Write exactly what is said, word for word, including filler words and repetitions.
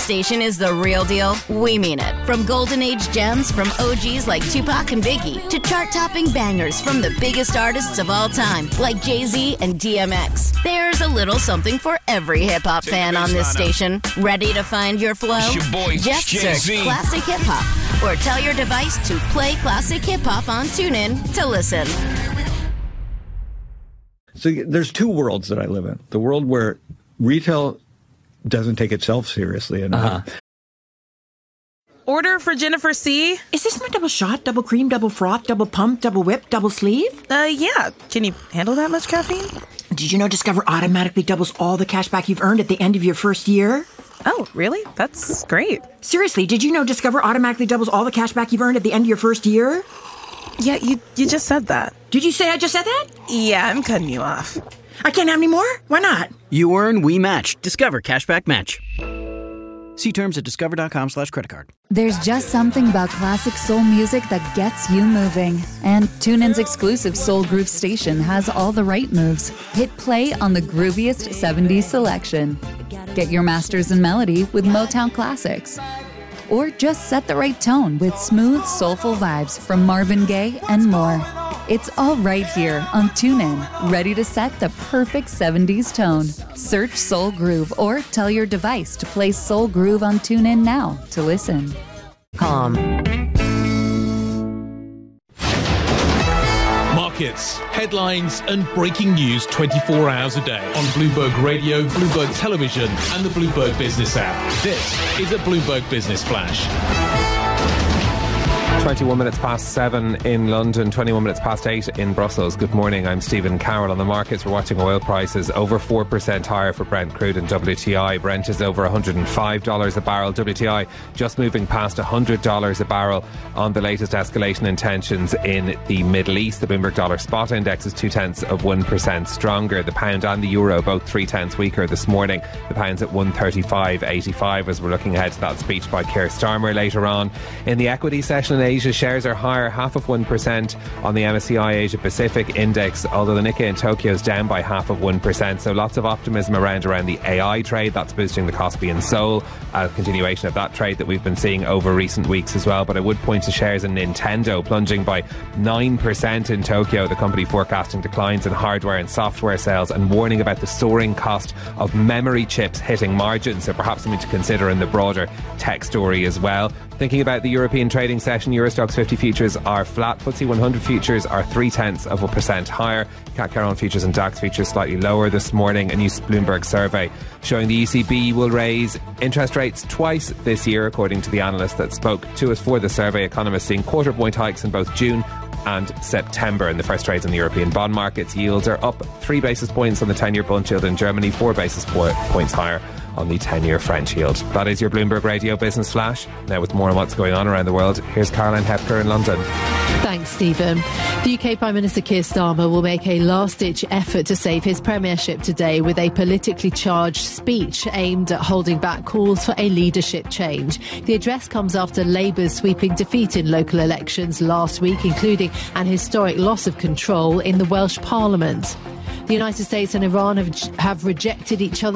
station is the real deal, we mean it. From golden age gems from O Gs like Tupac and Biggie to chart-topping bangers from the biggest artists of all time like Jay-Z and D M X. There's a little something for every hip-hop fan on this station. Ready to find your flow? It's your boy, Just Jay-Z. search Classic Hip Hop or tell your device to play Classic Hip Hop on TuneIn to listen. So there's two worlds that I live in. The world where retail doesn't take itself seriously enough. Uh-huh. Order for Jennifer C. Is this my double shot, double cream, double froth, double pump, double whip, double sleeve? Uh, yeah. Can you handle that much caffeine? Did you know Discover automatically doubles all the cash back you've earned at the end of your first year? Oh, really? That's great. Seriously, did you know Discover automatically doubles all the cash back you've earned at the end of your first year? Yeah, you you just said that. Did you say I just said that? Yeah, I'm cutting you off. I can't have any more? Why not? You earn, we match. Discover Cashback Match. See terms at discover.com slash credit card. There's just something about classic soul music that gets you moving. And TuneIn's exclusive Soul Groove station has all the right moves. Hit play on the grooviest seventies selection. Get your masters in melody with Motown classics. Or just set the right tone with smooth, soulful vibes from Marvin Gaye and more. It's all right here on TuneIn, ready to set the perfect seventies tone. Search Soul Groove or tell your device to play Soul Groove on TuneIn now to listen. Calm. Markets, headlines and breaking news twenty-four hours a day on Bloomberg Radio, Bloomberg Television and the Bloomberg Business app. This is a Bloomberg Business Flash. twenty-one minutes past seven in London, twenty-one minutes past eight in Brussels. Good morning, I'm Stephen Carroll. On the markets, we're watching oil prices over four percent higher for Brent crude and W T I. Brent is over one hundred five dollars a barrel. W T I just moving past one hundred dollars a barrel on the latest escalation intentions in the Middle East. The Bloomberg Dollar Spot Index is two-tenths of one percent stronger. The pound and the euro both three-tenths weaker this morning. The pound's at one thirty-five eighty-five as we're looking ahead to that speech by Keir Starmer later on. In the equity session in Asia, shares are higher, half of one percent on the M S C I Asia Pacific Index, although the Nikkei in Tokyo is down by half of one percent. So lots of optimism around around the A I trade. That's boosting the Kospi in Seoul, a continuation of that trade that we've been seeing over recent weeks as well. But I would point to shares in Nintendo plunging by nine percent in Tokyo, the company forecasting declines in hardware and software sales and warning about the soaring cost of memory chips hitting margins. So perhaps something to consider in the broader tech story as well. Thinking about the European trading session, Eurostoxx fifty futures are flat. F T S E one hundred futures are three-tenths of a percent higher. C A C Carron futures and DAX futures slightly lower this morning. A new Bloomberg survey showing the E C B will raise interest rates twice this year, according to the analyst that spoke to us for the survey. Economists seeing quarter point hikes in both June and September. In the first trades on the European bond markets, yields are up three basis points on the ten-year bund yield in Germany, four basis po- points higher on the ten-year French yield. That is your Bloomberg Radio Business Flash. Now with more on what's going on around the world, here's Caroline Hepker in London. Thanks, Stephen. The U K Prime Minister Keir Starmer will make a last-ditch effort to save his premiership today with a politically charged speech aimed at holding back calls for a leadership change. The address comes after Labour's sweeping defeat in local elections last week, including an historic loss of control in the Welsh Parliament. The United States and Iran have, have rejected each other